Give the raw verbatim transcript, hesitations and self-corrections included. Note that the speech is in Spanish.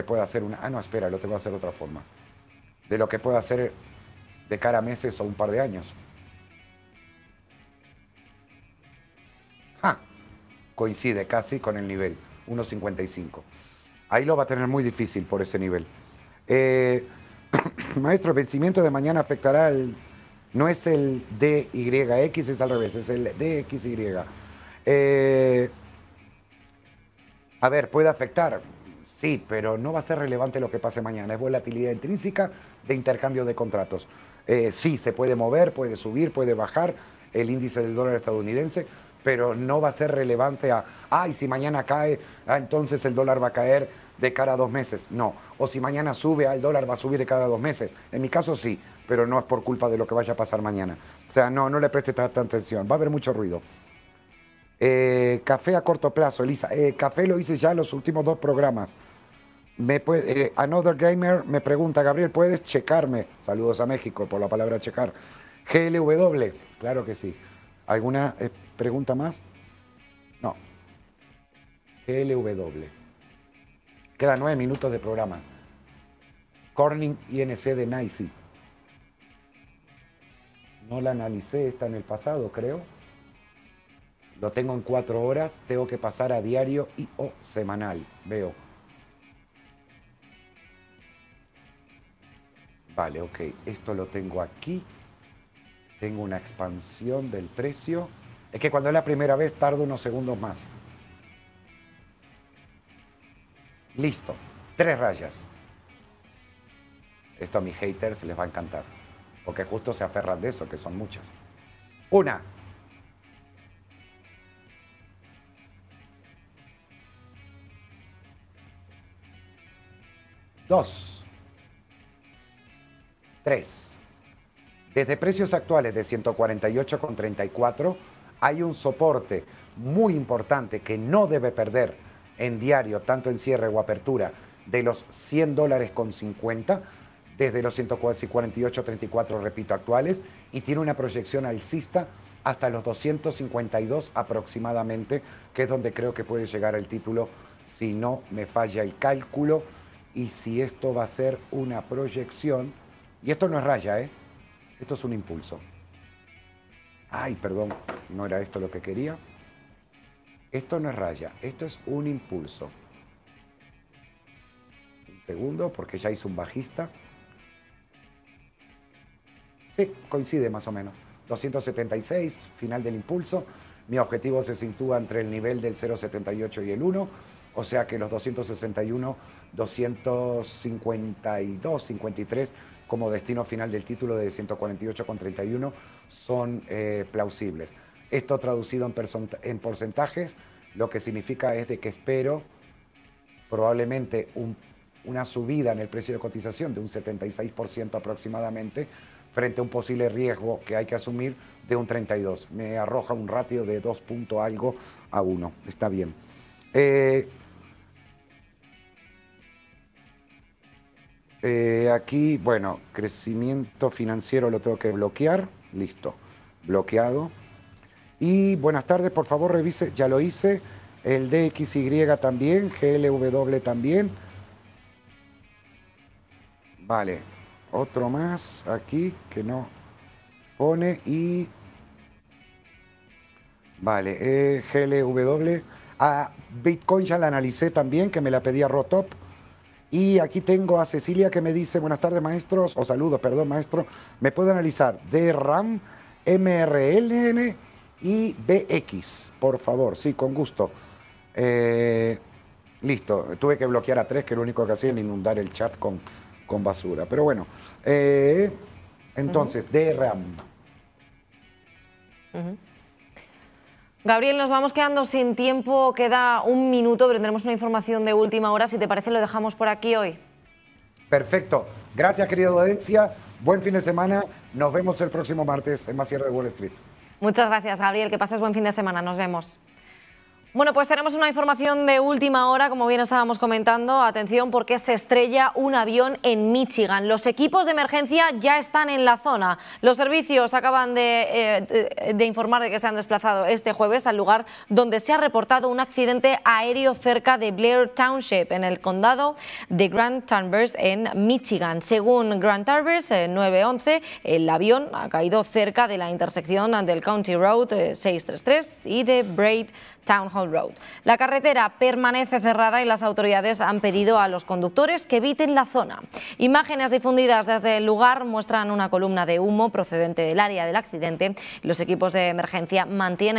puede hacer una... Ah, no, espera, lo tengo que hacer de otra forma. De lo que puede hacer de cara a meses o un par de años. ¡Ja! Coincide casi con el nivel, uno cincuenta y cinco. Ahí lo va a tener muy difícil por ese nivel. Eh, maestro, el vencimiento de mañana afectará el... No es el D Y X, es al revés, es el D X Y. Eh, a ver, puede afectar, sí, pero no va a ser relevante lo que pase mañana. Es volatilidad intrínseca de intercambio de contratos. Eh, sí, se puede mover, puede subir, puede bajar el índice del dólar estadounidense, pero no va a ser relevante a, ay, si mañana cae, ah, entonces el dólar va a caer de cara a dos meses. No. O si mañana sube, ah, el dólar va a subir de cada dos meses. En mi caso sí, pero no es por culpa de lo que vaya a pasar mañana. O sea, no, no le preste tanta atención. Va a haber mucho ruido. Eh, café a corto plazo, Elisa. Eh, café lo hice ya en los últimos dos programas. Me puede, eh, Another Gamer me pregunta, Gabriel, ¿puedes checarme? Saludos a México por la palabra checar. G L W, claro que sí. ¿Alguna eh, pregunta más? No. G L W. Quedan nueve minutos de programa. Corning I N C de NYSE. No la analicé, está en el pasado, creo. Lo tengo en cuatro horas, tengo que pasar a diario y o semanal, veo. Vale, ok, esto lo tengo aquí. Tengo una expansión del precio. Es que cuando es la primera vez tardo unos segundos más. Listo, tres rayas. Esto a mis haters les va a encantar. Porque justo se aferran de eso, que son muchas. Una. Dos. Tres. Desde precios actuales de ciento cuarenta y ocho con treinta y cuatro hay un soporte muy importante que no debe perder en diario, tanto en cierre o apertura, de los cien dólares con cincuenta, desde los ciento cuarenta y ocho con treinta y cuatro, repito, actuales, y tiene una proyección alcista hasta los doscientos cincuenta y dos aproximadamente, que es donde creo que puede llegar el título si no me falla el cálculo, y si esto va a ser una proyección, y esto no es raya, ¿eh? Esto es un impulso. Ay, perdón, no era esto lo que quería. Esto no es raya, esto es un impulso. Un segundo, porque ya hizo un bajista. Sí, coincide más o menos. doscientos setenta y seis, final del impulso. Mi objetivo se sitúa entre el nivel del cero coma setenta y ocho y el uno, o sea que los doscientos sesenta y uno, doscientos cincuenta y dos, cincuenta y tres como destino final del título de ciento cuarenta y ocho con treinta y uno son eh, plausibles. Esto traducido en, en porcentajes, lo que significa es de que espero probablemente un, una subida en el precio de cotización de un setenta y seis por ciento aproximadamente, frente a un posible riesgo que hay que asumir de un treinta y dos. Me arroja un ratio de dos punto algo a uno. Está bien. Eh, eh, aquí, bueno, crecimiento financiero lo tengo que bloquear. Listo, bloqueado. Y buenas tardes, por favor, revise, ya lo hice. El D X Y también, G L W también. Vale, otro más aquí que no pone y... Vale, eh, G L W. A Bitcoin ya la analicé también, que me la pedía Rotop. Y aquí tengo a Cecilia que me dice, buenas tardes maestros, o saludos, perdón maestro. ¿Me puede analizar D RAM, M R L N y B X, por favor? Sí, con gusto. Eh, listo, tuve que bloquear a tres, que lo único que hacía era inundar el chat con, con basura. Pero bueno, eh, entonces, uh-huh. D RAM. Uh-huh. Gabriel, nos vamos quedando sin tiempo, queda un minuto, pero tenemos una información de última hora. Si te parece, lo dejamos por aquí hoy. Perfecto. Gracias, querida audiencia. Buen fin de semana. Nos vemos el próximo martes en Más Cierre de Wall Street. Muchas gracias, Gabriel. Que pases buen fin de semana. Nos vemos. Bueno, pues tenemos una información de última hora, como bien estábamos comentando. Atención, porque se estrella un avión en Michigan. Los equipos de emergencia ya están en la zona. Los servicios acaban de, eh, de informar de que se han desplazado este jueves al lugar donde se ha reportado un accidente aéreo cerca de Blair Township, en el condado de Grand Traverse, en Michigan. Según Grand Traverse, eh, nueve once, el avión ha caído cerca de la intersección del County Road eh, seiscientos treinta y tres y de Braid Town Hall Road. La carretera permanece cerrada y las autoridades han pedido a los conductores que eviten la zona. Imágenes difundidas desde el lugar muestran una columna de humo procedente del área del accidente. Los equipos de emergencia mantienen